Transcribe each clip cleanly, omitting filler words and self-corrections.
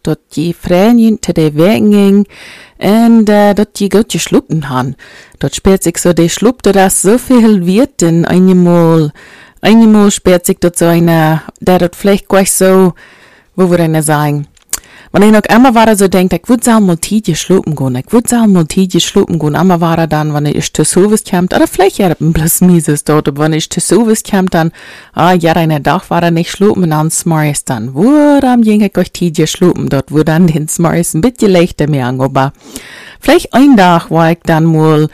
dort die Freien zu den Wegen ging und dort die gut geschluppen han. Dort sperrt sich so, die schluppte das so viel wird, denn einmal sperrt sich dort so einer, der dort vielleicht gleich so, wo würde einer sagen, wenn ich noch einmal war, so denkt, ich würde sagen, mal Tidje schlupen gehen, einmal war dann, wenn ich zu sowas kommt, oder vielleicht ja, ein bisschen mieses dort, aber wenn ich zu sowas kommt, dann, ja, einer Tag war nicht schlupen, und dann smarris dann, wo dann ging ich euch Tidje schlupen, dort, wo dann den smarris ein bisschen leichter mehr aber vielleicht ein Tag war ich dann mal,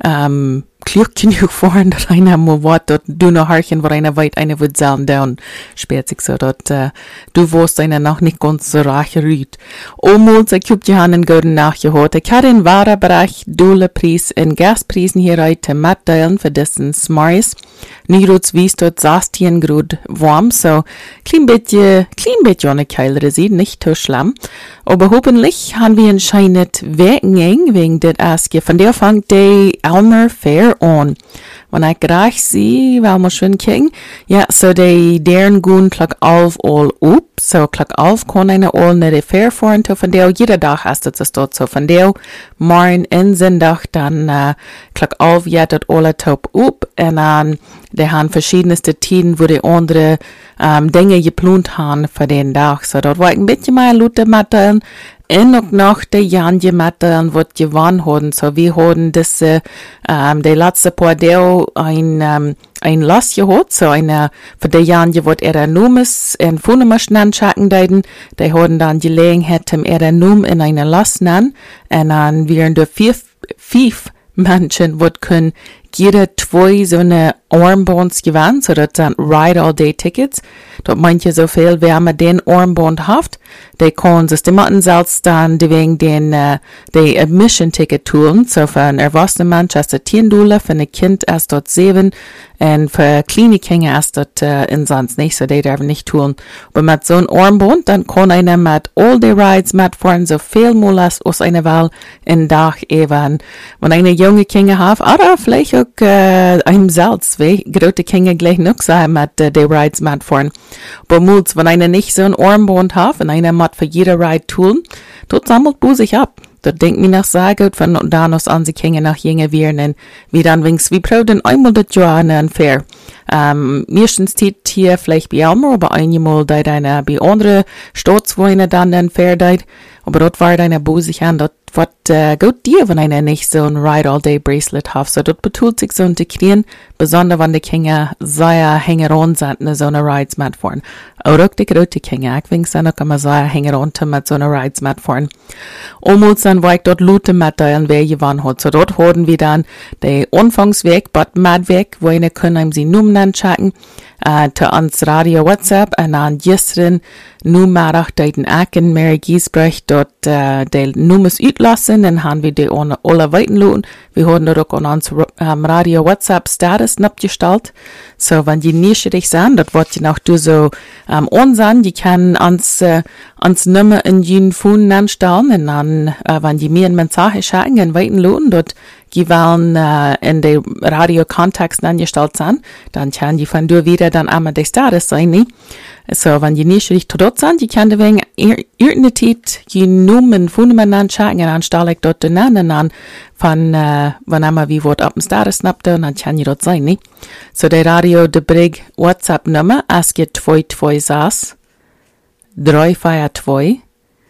klug genug vorhin, dass einer mal Wort dort, du noch harchen, wo einer weit, einer wird sagen, dann sperrt sich so dort, du wirst einer noch nicht ganz so reich rüht. Omol, ich hab die Hand in Golden nachgehört. Ich hatte in wahrer Bereich Dolepreis in Gaspreisen hier heute mitteilen für dessen Smarris. Nirots wies dort Sastien grad warm, so klein bisschen ohne Keilere sieht, nicht so schlimm. Aber hoffentlich haben wir anscheinend wegen das Aske. Von der fängt die Elmer Fair an. Wenn ich gleich sehe, weil wir schon kicken, ja, so deren gehen klock 11 all up, so klock 11 kann eine all nicht die Fair fahren, von der jeder Tag hast du das dort, so von der morgen in Sonntag dann klock 11 ja dort alle top up, und dann die haben verschiedenste Tiden, wo die andere Dinge geplant haben für den Tag, so dort war ich ein bisschen mal Lute Matteln, und noch die Janje Matteln, wird gewonnen haben, so wir haben das, die letzte paar Deo ein Lass gehabt, so für die Janje wird Nummes in Funemaschnen schacken deiden, die haben dann die Gelegenheit, Num in eine Lass nennen, und dann wären da fünf Menschen, wird können jede 2 so eine Armbands gewinnen, so das sind Ride-All-Day-Tickets. Dort manche so viel, wer man den Armband haft, die können sich die Matten selbst dann wegen den die Admission-Ticket tun, so für ein erwachsener Mensch erst $10, für ein Kind erst dort 7 und für kleine Kinder erst dort sonst nicht, so die dürfen nicht tun. Aber mit so einem Armband, dann kann einer mit all die Rides mitfahren, so viel mal aus einer Wahl in Dach eben. Wenn eine junge Kinder hat, oder vielleicht auch einem selbst, wie große Kinder gleich noch sein mit die Rides mitfahren. Aber mulz, wenn einer nicht so ein Armband hat, wenn einer mit für jede Ride tun, dort sammelt bu sich ab. Dort denkt mir nach sehr gut, von da noch an sie Kinder nach jünger werden, wie dann wings, wie probieren einmal das Jahr an Fair. Meistens tiet hier vielleicht bei Elmer, aber einmal da deine bei andere Staatswohner dann den Fair deit, aber dort war deine bu sich an, dort wird gut dir, wenn einer nicht so ein Ride-All-Day-Bracelet hat. So dort betult sich so ein Dekrieren, besonders wenn die Kinder sehr hängeron sind, so eine Rides mitfahren. Auch die große Kinder, ich denke, dann kann man sehr hängeron mit so einer Rides mitfahren. Omals dann war ich dort Lute mitteilen, wer gewonnen hat. So dort hatten wir dann den Anfangsweg, but Madweg, wo einer können sie Nummern checken, zu uns Radio WhatsApp, und dann gestern Nummer deuten Aken, Mary Giesbrecht, dort die Nummers utlassen, dann haben wir die alle weiten. Wir haben dort auch an uns Radio WhatsApp Status abgestellt. So, wenn die neugierig sind, dort wird die auch du so ansehen, die können uns Nummer in jeden Phone anstellen, und dann, wenn die mir ein Message schicken, in weiten Loten, dort die wollen in der Radio-Kontext angestellt sind, dann kann die von dir wieder dann einmal der Status sein, ne? So, wenn die nicht richtig dort sind, die kann wegen irgendeiner Zeit die Nummern von dem anschauen, dann stelle ich dort den Namen an, von, wenn einmal wie Wort ab dem Status snappt, dann kann die dort sein, ne? So, der Radio, der Brig WhatsApp-Nummer, es geht 226 342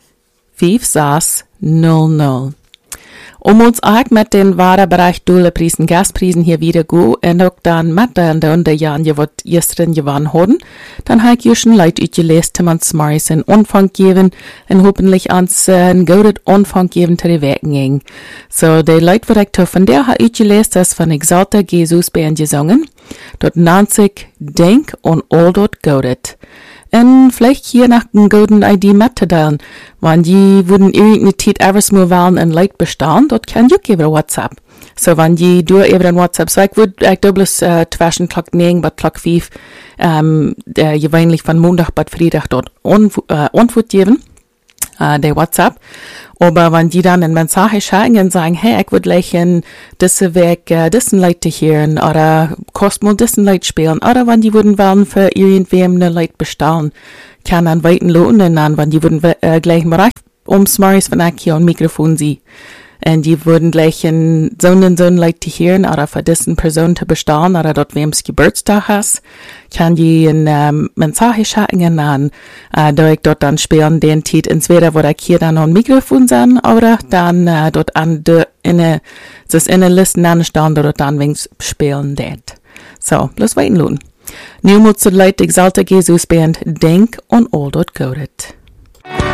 5600. Uns auch mit den Warenbereich Dolepreisen, Gaspreisen hier wieder gut, und auch dann mit der Jahren, die wird gestern gewonnen haben, dann habe ich schon Leute gelesen, die man Smarris einen Anfang geben, und hoffentlich uns einen guten Anfang geben, zu den Wegen gehen. So, die Leute, die ich von der habe ich gelesen, das von Exalta Jesus Band gesungen, dort 90 Denk und all dort gaudet. Und vielleicht hier nach einem guten Idee mitteilen. Wenn die würden irgendeine Zeit etwas mal wollen und Leute bestehen, dort kann ich über WhatsApp. So, wenn die durch über WhatsApp, so ich würde bloß zwischen Klock 9 bis Klock 5, gewöhnlich von Montag bis Freitag dort Antwort geben. Der WhatsApp. Aber wenn die dann ein Message schicken und sagen, hey, ich würde gleich in diese Weg, diesen Leute hören, oder kost mal diesen Leute spielen, oder wenn die würden wollen für irgendwem eine Leute bestellen, kann dann weiten lohnen, und dann, wenn die würden gleich mal recht Smarties von hier ein Mikrofon sie. Und die würden gleich in so Leute hören, oder für diesen Person zu bestehen, oder dort wem's Geburtstag hast, kann die in Mensage schicken an, da ich dort dann spielen den Titel, entweder wo ich hier dann noch ein Mikrofon sein, oder dann dort an in der Liste anstehen, dort dann wings spielen det. So, bloß weiten lohn. Nu muss die Leute exalte Jesus Band denk und all dort godet.